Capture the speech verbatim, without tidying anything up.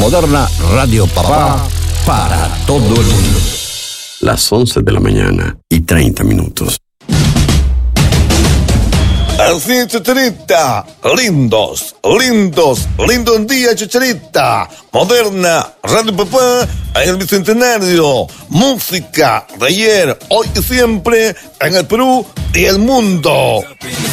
Moderna Radio Papá para todo el mundo. Las once de la mañana y treinta minutos. Así, Chicharita. Lindos, lindos, lindo un día, Chicharita. Moderna, Radio Papá, en el Bicentenario. Música de ayer, hoy y siempre, en el Perú y el mundo.